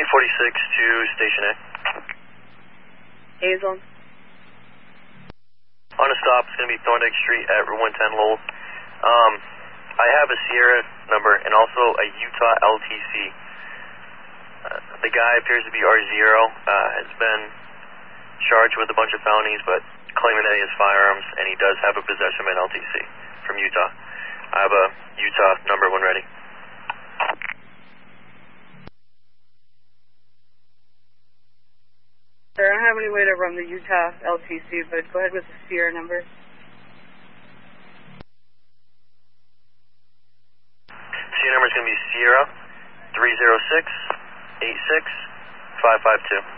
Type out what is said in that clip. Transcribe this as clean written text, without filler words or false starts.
846 to Station A. Hazel. On a stop, it's going to be Thorndike Street at Route 110 Lowell. I have a Sierra number and also a Utah LTC. The guy appears to be R0, has been charged with a bunch of felonies, but claiming that he has firearms, and he does have a possession of an LTC from Utah. I have a Utah number when ready. Sir, I don't have any way to run the Utah LTC, but go ahead with the Sierra number. Sierra number is going to be Sierra 306 86 552.